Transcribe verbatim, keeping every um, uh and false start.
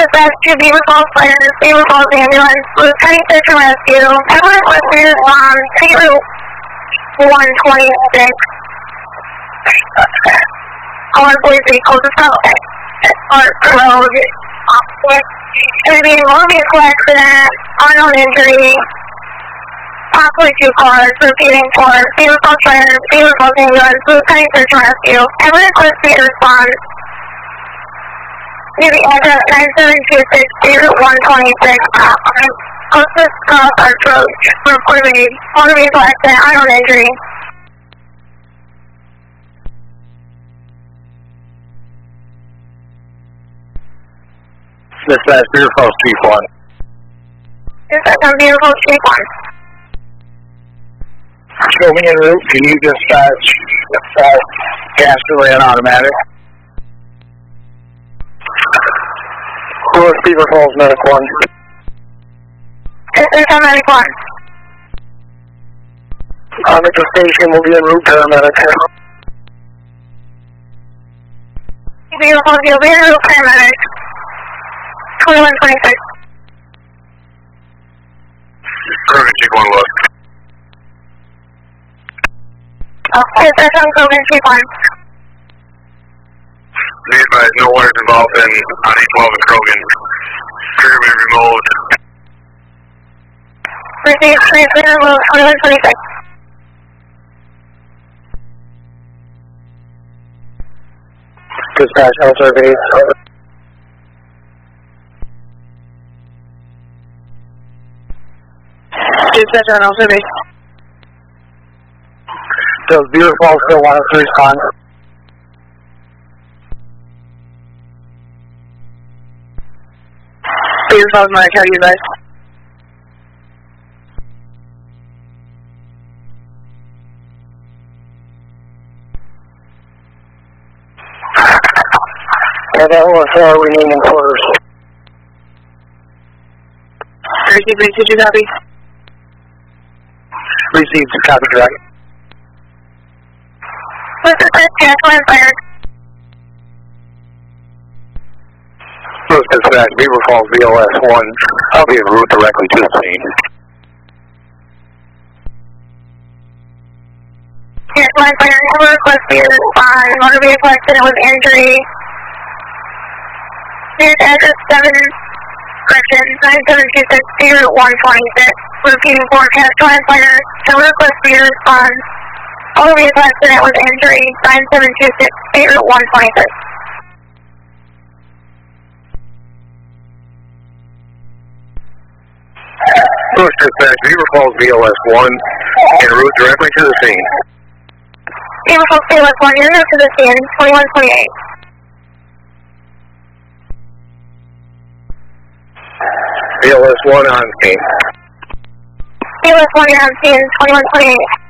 Dispatch to Beaver Falls Fire, Beaver Falls Ambulance, Lieutenant Search and Rescue. Everyone listed on State Route one twenty-six. All our police vehicles are out on road. It would be a motor vehicle accident, unknown injury, possibly two cars, repeating for Beaver Falls Fire, Beaver Falls Ambulance, Lieutenant Search and Rescue. Everyone requests me to respond to the address nine seven two six, Beaver one twenty-six. Closest Cross Arch Road, report made, motor vehicle accident, unknown injury. Dispatch, Beaver Falls Street one. Dispatch on Beaver Falls Street one. Show me en route. Can you dispatch uh, Casterly and automatic? Lewis, Beaver Falls, Medic one. Dispatch on Medic one. I'm at the station. We'll be en route, paramedic. Beaver Falls, you'll be en route, paramedic. twenty-one twenty-six. Krogan, check one look. Okay, that's on Krogan, check one. Be advised, no wires involved in on E twelve and Krogan. Trigger be removed. Received, transfer removed, twenty-one twenty-six. Dispatch, L survey. Dispatch on also base. Does Beaver Falls still want us to respond? Beaver Falls, Mike, how do you guys? Yeah, that was our remaining quarters. Received, did you copy? Received, copy direct. What's the first gas line fire? Lewis Dispatch, Beaver Falls, B L S one. I'll be en route directly to the scene. Gas line fire, cover request for your respond. Motor vehicle accident with injury. Here's address seven, correction, nine seven two six, Beaver one twenty-six. Repeating forecast, line fire, cover request for your respond. Motor vehicle accident with injury, nine seven two six, Beaver one twenty-six. Lewis Dispatch, Beaver Falls, B L S one. En route directly to the scene. Beaver Falls, B L S one, you're to the scene, twenty-one twenty-eight. B L S one on scene. B L S one, you're on scene, twenty-one twenty-eight.